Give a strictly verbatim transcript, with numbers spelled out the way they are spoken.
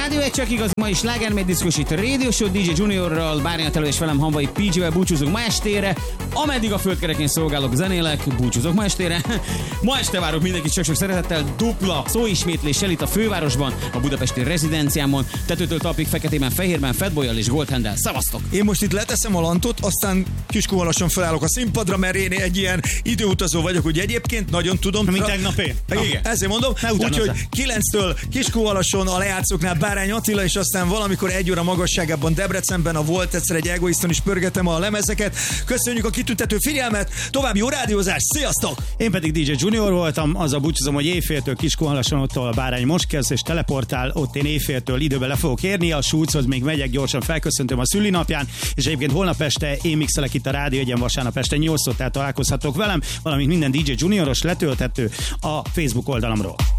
Rádió egy csak igazi, ma is slágermény diszkos itt a Radio Show, dé dzsé Juniorral, Bárnya Telő és velem Hamvai pé dzsével búcsúzunk ma estére. Ameddig a földkerekén szolgálok, zenélek, búcsúzok ma estére. Ma este várok mindenkit sok-sok szeretettel, dupla szóismétléssel itt a fővárosban, a budapesti rezidenciámon, tetőtől talpig feketében, fehérben, Fatboyal és Goldhandel. Szavaztok! Én most itt leteszem a lantot, aztán kiskuhalasan felállok a színpadra, mert én egy ilyen időutazó vagyok, ugye egyébként, nagyon tudom. Mint tegnapé. Igen, ezért mondom. Úgyhogy kilenctől Kiskunhalason a lejátszóknál Bárány Attila, és aztán valamikor egy óra magasságában Debrecenben a Volt egyszer egy egoiszton is pörgetem a lemezeket. Köszönjük a kitüntető figyelmet, további jó rádiózás, sziasztok! Én pedig dé dzsé Junior voltam, azzal búcsúzom, hogy éjféltől Kiskunhalason, ott a Bárány most kezd és teleportál, ott én éjféltől időbe le fogok érni, a Schulzhoz még megyek, gyorsan felköszöntöm a szülinapján, és egyébként holnap este én mixelek itt a Rádió egyen vasárnap este nyolcszor, tehát találkozhatok velem, valamint minden dé dzsé Junioros letölthető a Facebook oldalamról.